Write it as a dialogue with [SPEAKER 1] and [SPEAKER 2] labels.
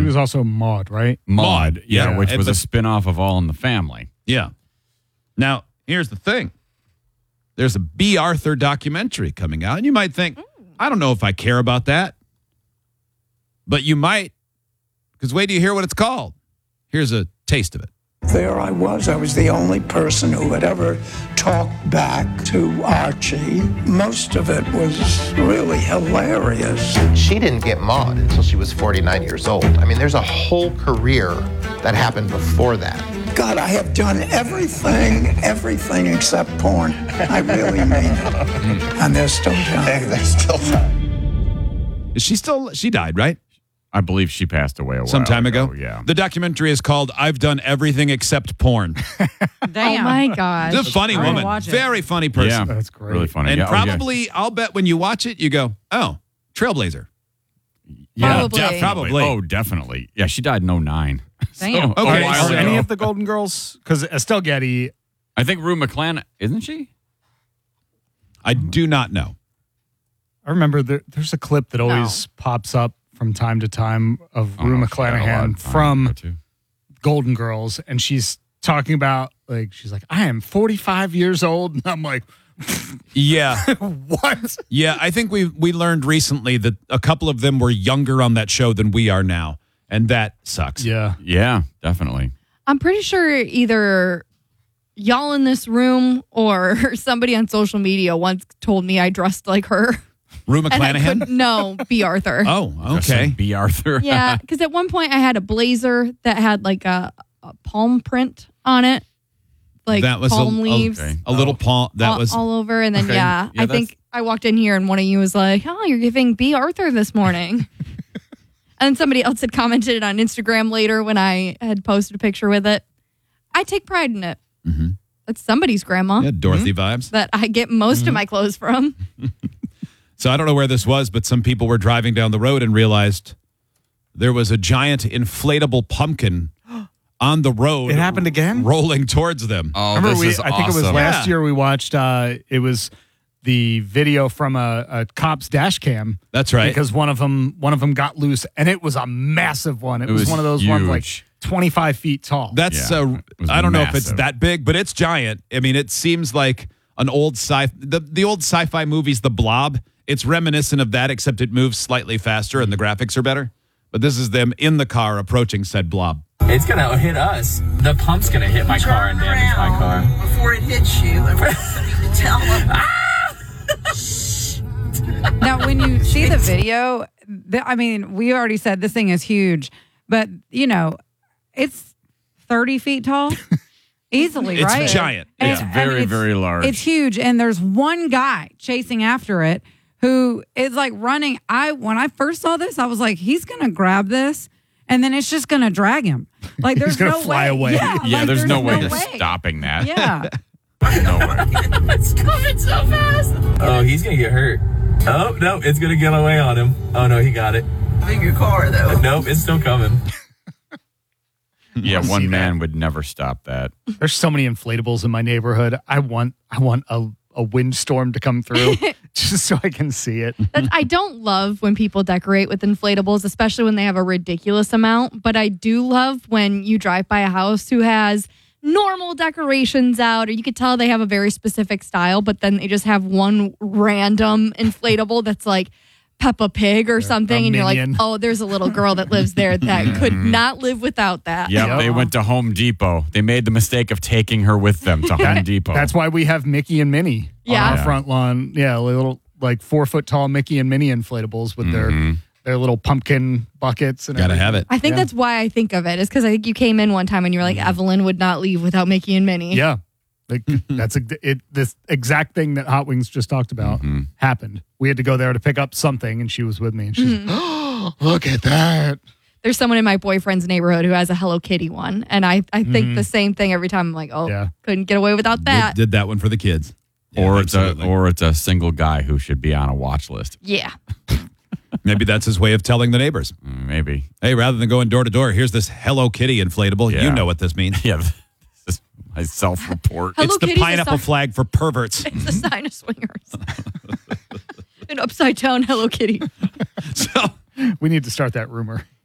[SPEAKER 1] was also Maude, right?
[SPEAKER 2] Maude,
[SPEAKER 3] yeah,
[SPEAKER 2] which was a spinoff of All in the Family.
[SPEAKER 3] Yeah. Now, here's the thing. There's a B. Arthur documentary coming out, and you might think, I don't know if I care about that. But you might, because wait till you hear what it's called. Here's a taste of it.
[SPEAKER 4] There I was the only person who had ever talked back to Archie. Most of it was really hilarious.
[SPEAKER 5] She didn't get Maude until she was 49 years old. I mean, there's a whole career that happened before that.
[SPEAKER 4] God, I have done everything except porn. I really mean it. And they're still young.
[SPEAKER 5] They're still fine.
[SPEAKER 3] Is she still, she died, right?
[SPEAKER 2] I believe she passed away a while
[SPEAKER 3] Some time ago.
[SPEAKER 2] Yeah.
[SPEAKER 3] The documentary is called I've Done Everything Except Porn.
[SPEAKER 6] Damn.
[SPEAKER 7] Oh my gosh.
[SPEAKER 3] It's a funny
[SPEAKER 6] I'm gonna
[SPEAKER 3] woman.
[SPEAKER 6] watch it.
[SPEAKER 3] Very funny person.
[SPEAKER 2] Yeah,
[SPEAKER 1] That's great.
[SPEAKER 2] Really funny.
[SPEAKER 3] And
[SPEAKER 2] Yeah,
[SPEAKER 3] probably, I'll bet when you watch it, you go, oh, Trailblazer.
[SPEAKER 7] Probably.
[SPEAKER 3] Probably.
[SPEAKER 2] Oh, definitely. Yeah, she died in 2009.
[SPEAKER 6] Damn.
[SPEAKER 3] Okay,
[SPEAKER 2] a while
[SPEAKER 1] Are
[SPEAKER 3] so-
[SPEAKER 1] any
[SPEAKER 2] ago.
[SPEAKER 1] of the Golden Girls? Because Estelle Getty,
[SPEAKER 2] I think Rue McClanahan, isn't she?
[SPEAKER 3] I do not know.
[SPEAKER 1] I remember there's a clip that always pops up from time to time of
[SPEAKER 2] Oh,
[SPEAKER 1] Rue
[SPEAKER 2] no, she had a lot
[SPEAKER 1] McClanahan
[SPEAKER 2] of time
[SPEAKER 1] from
[SPEAKER 2] there, too.
[SPEAKER 1] Golden Girls, and she's talking about, like, she's like, I am 45 years old, and I'm like,
[SPEAKER 3] Yeah.
[SPEAKER 1] what?
[SPEAKER 3] Yeah, I think we learned recently that a couple of them were younger on that show than we are now, and that sucks.
[SPEAKER 1] Yeah.
[SPEAKER 2] Yeah, definitely.
[SPEAKER 7] I'm pretty sure either y'all in this room or somebody on social media once told me I dressed like her.
[SPEAKER 3] Rue
[SPEAKER 7] And I
[SPEAKER 3] McClanahan?
[SPEAKER 7] couldn't, no, B. Arthur.
[SPEAKER 3] Oh,
[SPEAKER 2] Just
[SPEAKER 3] okay.
[SPEAKER 2] some B. Arthur.
[SPEAKER 7] Yeah, because at one point I had a blazer that had like a palm print on it, like
[SPEAKER 3] That was
[SPEAKER 7] palm leaves
[SPEAKER 2] okay.
[SPEAKER 3] A little palm. That
[SPEAKER 7] all,
[SPEAKER 3] was.
[SPEAKER 7] all over. And then,
[SPEAKER 2] Okay.
[SPEAKER 7] yeah,
[SPEAKER 2] Yeah,
[SPEAKER 7] I think I walked in here and one of you was like, oh, you're giving B. Arthur this morning. And somebody else had commented on Instagram later when I had posted a picture with it. I take pride in it.
[SPEAKER 3] Mhm.
[SPEAKER 7] That's somebody's grandma
[SPEAKER 3] Yeah, Dorothy vibes.
[SPEAKER 7] that I get most of my clothes from.
[SPEAKER 3] So I don't know where this was, but some people were driving down the road and realized there was a giant inflatable pumpkin on the road.
[SPEAKER 1] It happened again?
[SPEAKER 3] Rolling towards them.
[SPEAKER 2] Oh,
[SPEAKER 1] Remember,
[SPEAKER 2] this is
[SPEAKER 1] I think it was
[SPEAKER 2] awesome.
[SPEAKER 1] last
[SPEAKER 3] Yeah.
[SPEAKER 1] year we watched, it was the video from a cop's dash cam.
[SPEAKER 3] That's right.
[SPEAKER 1] Because one of them got loose, and it was a massive one. It was
[SPEAKER 2] was
[SPEAKER 1] one of those ones like
[SPEAKER 2] huge.
[SPEAKER 1] 25 feet tall.
[SPEAKER 3] That's
[SPEAKER 2] Yeah, it was
[SPEAKER 3] I don't know if it's
[SPEAKER 2] massive.
[SPEAKER 3] that big, but it's giant. I mean, it seems like an old the old sci-fi movies, The Blob. It's reminiscent of that, except it moves slightly faster and the graphics are better. But this is them in the car approaching said blob.
[SPEAKER 8] It's gonna hit us. The pump's gonna hit my car and damage my car.
[SPEAKER 9] Before it hits you, and we need to tell them.
[SPEAKER 6] Now, when you see the video, I mean, we already said this thing is huge, but, you know, it's 30 feet tall. Easily,
[SPEAKER 3] It's
[SPEAKER 6] right?
[SPEAKER 3] giant.
[SPEAKER 6] And-
[SPEAKER 2] It's
[SPEAKER 6] and
[SPEAKER 2] very, very large.
[SPEAKER 6] It's huge. And there's one guy chasing after it who is like running. When I first saw this, I was like, he's going to grab this and then it's just going to drag him. Like, there's
[SPEAKER 1] gonna
[SPEAKER 6] no
[SPEAKER 1] fly
[SPEAKER 6] way.
[SPEAKER 1] away.
[SPEAKER 6] Yeah,
[SPEAKER 2] Yeah,
[SPEAKER 6] like,
[SPEAKER 2] there's no way you're stopping that.
[SPEAKER 6] Yeah.
[SPEAKER 2] No way.
[SPEAKER 8] It's coming so fast. Oh, he's gonna get hurt. Oh, no, it's gonna get away on him. Oh, no, he got it.
[SPEAKER 9] In your car, though.
[SPEAKER 8] Nope, it's still coming.
[SPEAKER 2] Yeah, one man would never stop that.
[SPEAKER 1] There's so many inflatables in my neighborhood. I want a windstorm to come through just so I can see it.
[SPEAKER 7] I don't love when people decorate with inflatables, especially when they have a ridiculous amount. But I do love when you drive by a house who has normal decorations out, or you could tell they have a very specific style, but then they just have one random inflatable that's like Peppa Pig or something. And you're like,
[SPEAKER 1] Minion.
[SPEAKER 7] oh, there's a little girl that lives there that could not live without that.
[SPEAKER 2] Yep, they went to Home Depot. They made the mistake of taking her with them to Home Depot.
[SPEAKER 1] That's why we have Mickey and Minnie
[SPEAKER 7] Yeah.
[SPEAKER 1] on our front lawn. Yeah, little like 4 foot tall Mickey and Minnie inflatables with their little pumpkin buckets and
[SPEAKER 3] Gotta
[SPEAKER 1] everything.
[SPEAKER 3] have it.
[SPEAKER 7] I think that's why I think of it, is because I think you came in one time and you were like, Evelyn would not leave without Mickey and Minnie.
[SPEAKER 1] Yeah. Like, that's this exact thing that Hot Wings just talked about happened. We had to go there to pick up something, and she was with me, and she's oh, look at that.
[SPEAKER 7] There's someone in my boyfriend's neighborhood who has a Hello Kitty one. And I think the same thing every time. I'm like, oh,
[SPEAKER 1] Yeah.
[SPEAKER 7] couldn't get away without that.
[SPEAKER 3] Did that one for the kids.
[SPEAKER 2] or
[SPEAKER 3] Yeah,
[SPEAKER 2] it's a single guy who should be on a watch list.
[SPEAKER 7] Yeah.
[SPEAKER 3] Maybe that's his way of telling the neighbors.
[SPEAKER 2] Maybe.
[SPEAKER 3] Hey, rather than going door to door, here's this Hello Kitty inflatable.
[SPEAKER 2] Yeah.
[SPEAKER 3] You know what this means.
[SPEAKER 2] Yeah, this is my self-report.
[SPEAKER 7] Hello
[SPEAKER 3] It's the
[SPEAKER 7] Kitty's a
[SPEAKER 3] pineapple
[SPEAKER 7] sign-
[SPEAKER 3] flag for perverts.
[SPEAKER 7] It's a sign of swingers. An upside down Hello Kitty.
[SPEAKER 3] So
[SPEAKER 1] We need to start that rumor.